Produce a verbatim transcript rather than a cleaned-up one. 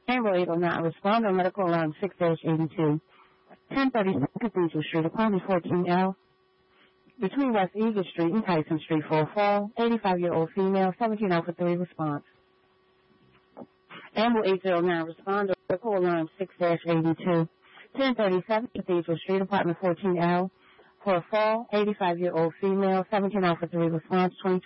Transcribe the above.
Amber eight oh nine, respond on medical alarm six dash eighty-two. ten thirty-seven Cathedral Street, apartment fourteen L, between West Eagle Street and Tyson Street for a fall. eighty-five-year-old female, seventeen oh three response. Amber eight oh nine, respond on medical alarm six dash eighty-two. ten thirty-seven Cathedral Street, apartment fourteen L, for a fall. eighty-five-year-old female, seventeen oh three response. twenty